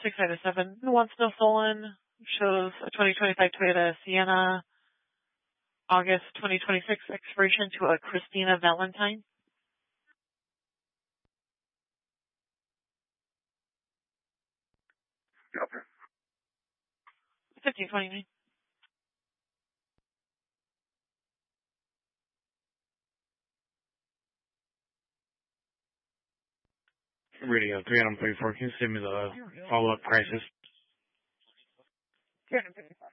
6 out of 7. The one still stolen shows a 2025 Toyota Sienna, August 2026 expiration to a Christina Valentine. Okay. 1529. Radio 334. Can you send me the follow-up prices? 334.